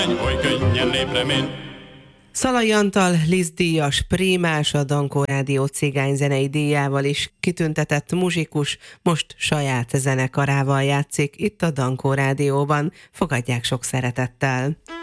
Oly könnyen lépremén. Szalai Antal Liszt díjas prímás, a Dankó Rádió cigányzenei díjával is kitüntetett muzsikus most saját zenekarával játszik itt a Dankó Rádióban. Fogadják sok szeretettel!